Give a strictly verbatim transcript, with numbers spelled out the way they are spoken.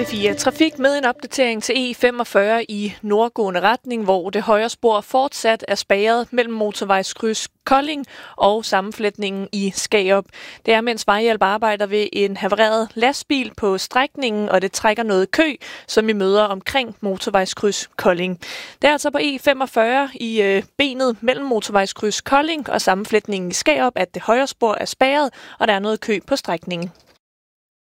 fire Trafik med en opdatering til E femogfyrre i nordgående retning, hvor det højre spor fortsat er spærret mellem motorvejskryds Kolding og sammenflætningen i Skagerup. Det er, mens vejhjælp arbejder ved en havareret lastbil på strækningen, og det trækker noget kø, som I møder omkring motorvejskryds Kolding. Det er altså på E femogfyrre i øh, benet mellem motorvejskryds Kolding og sammenflætningen i Skagerup, at det højre spor er spærret, og der er noget kø på strækningen.